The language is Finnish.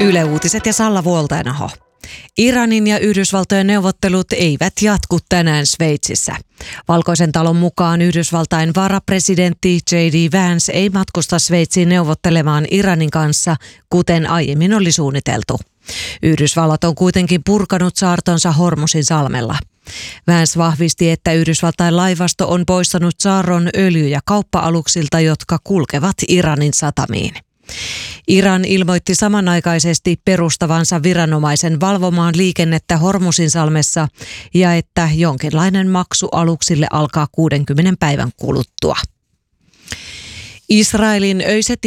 Yle Uutiset ja Salla Vuoltainaho. Iranin ja Yhdysvaltojen neuvottelut eivät jatku tänään Sveitsissä. Valkoisen talon mukaan Yhdysvaltain varapresidentti J.D. Vance ei matkusta Sveitsiin neuvottelemaan Iranin kanssa, kuten aiemmin oli suunniteltu. Yhdysvallat on kuitenkin purkanut saartonsa Hormuzin salmella. Vance vahvisti, että Yhdysvaltain laivasto on poistanut saarron öljy- ja kauppa-aluksilta, jotka kulkevat Iranin satamiin. Iran ilmoitti samanaikaisesti perustavansa viranomaisen valvomaan liikennettä Hormuzinsalmessa ja että jonkinlainen maksu aluksille alkaa 60 päivän kuluttua. Israelin öiset